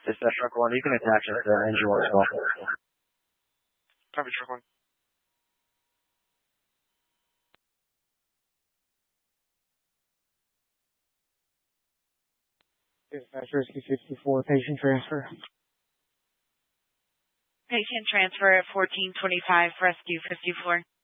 It's that truck one. You can attach it to the engine as well. Copy, truck one. Dispatch Rescue 64, patient transfer. Patient transfer at 1425, Rescue 54.